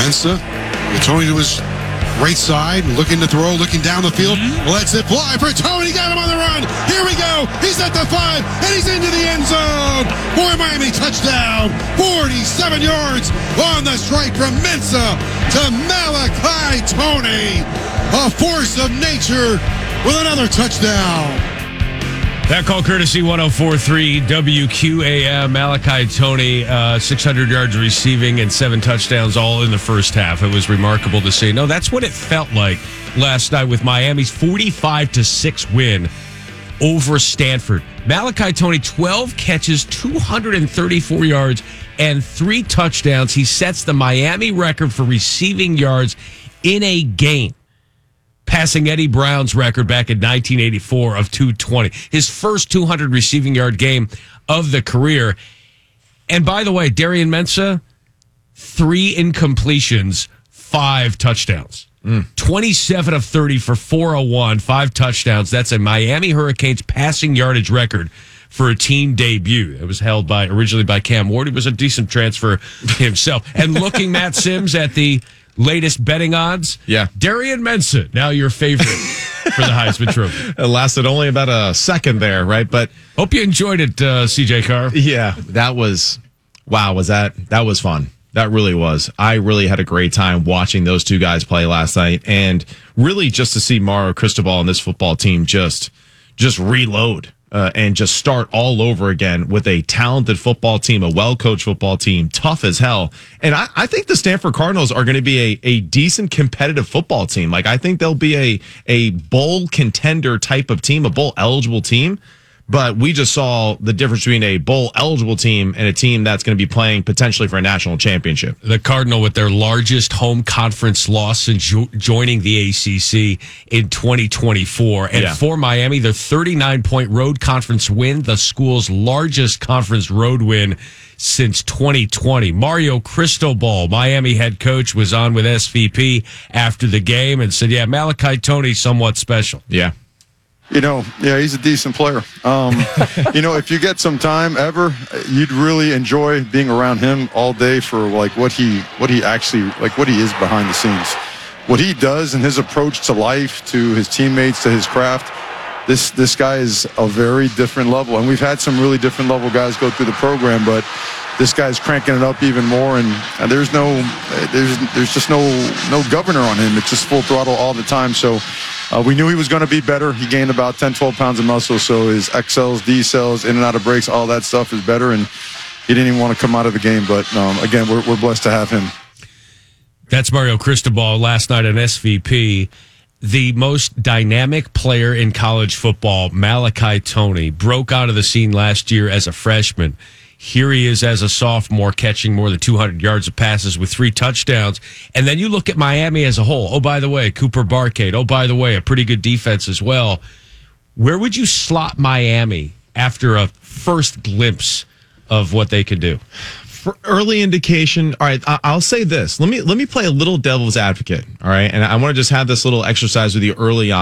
Mensah. Tony to his right side, looking to throw, looking down the field. Lets it fly for Tony. Got him on the run. Here we go. He's at the 5, and he's into the end zone for Miami. Touchdown. 47 yards on the strike from Mensah to Malachi Tony. A force of nature with another touchdown. That call courtesy 104.3 WQAM. Malachi Tony, 600 yards receiving and 7 touchdowns all in the first half. It was remarkable to see. No, that's what it felt like last night with Miami's 45-6 win over Stanford. Malachi Tony, 12 catches, 234 yards, and 3 touchdowns. He sets the Miami record for receiving yards in a game, passing Eddie Brown's record back in 1984 of 220. His first 200 receiving yard game of the career. And by the way, Darian Mensah, 3 incompletions, 5 touchdowns. 27 of 30 for 401, 5 touchdowns. That's a Miami Hurricanes passing yardage record for a team debut. It was held originally by Cam Ward. He was a decent transfer himself. And looking, Matt Sims, at the latest betting odds. Yeah. Darian Mensah, now your favorite for the Heisman Trophy. It lasted only about a second there, right? But hope you enjoyed it, CJ Carr. Yeah, that was fun. That really was. I really had a great time watching those two guys play last night, and really just to see Mario Cristobal and this football team just reload. And just start all over again with a talented football team, a well-coached football team, tough as hell. And I think the Stanford Cardinals are going to be a decent competitive football team. Like, I think they'll be a bowl contender type of team, a bowl-eligible team. But we just saw the difference between a bowl-eligible team and a team that's going to be playing potentially for a national championship. The Cardinal with their largest home conference loss since joining the ACC in 2024. And for Miami, their 39-point road conference win, the school's largest conference road win since 2020. Mario Cristobal, Miami head coach, was on with SVP after the game and said, Malachi Tony, somewhat special. Yeah. He's a decent player. If you get some time ever, you'd really enjoy being around him all day for what he is behind the scenes. What he does and his approach to life, to his teammates, to his craft, this guy is a very different level. And we've had some really different level guys go through the program, but this guy's cranking it up even more, and there's just no governor on him. It's just full throttle all the time. So we knew he was going to be better. He gained about 10, 12 pounds of muscle, so his X cells, D cells, in and out of breaks, all that stuff is better, and he didn't even want to come out of the game. But again, we're blessed to have him. That's Mario Cristobal last night on SVP. The most dynamic player in college football, Malachi Tony, broke out of the scene last year as a freshman. Here he is as a sophomore, catching more than 200 yards of passes with 3 touchdowns. And then you look at Miami as a whole. Oh, by the way, Cooper Barcade. Oh, by the way, a pretty good defense as well. Where would you slot Miami after a first glimpse of what they could do? For early indication, all right, I'll say this. Let me play a little devil's advocate, all right? And I want to just have this little exercise with you early on.